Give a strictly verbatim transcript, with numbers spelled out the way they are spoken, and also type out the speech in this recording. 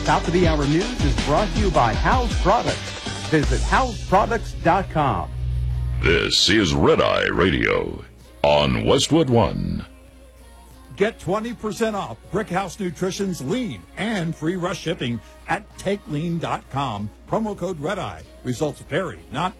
Top of the Hour News is brought to you by House Products. Visit house products dot com. This is Red Eye Radio on Westwood One. Get twenty percent off Brickhouse Nutrition's Lean and free rush shipping at take lean dot com. Promo code Red Eye. Results vary, not